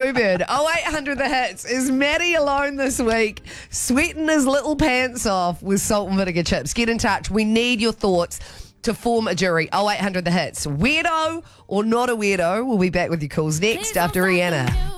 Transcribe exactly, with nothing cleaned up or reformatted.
Bluebird. oh eight hundred The Hits. Is Matty alone this week, sweating his little pants off with salt and vinegar chips? Get in touch. We need your thoughts to form a jury. oh eight hundred The Hits. Weirdo or not a weirdo? We'll be back with your calls next after Rihanna.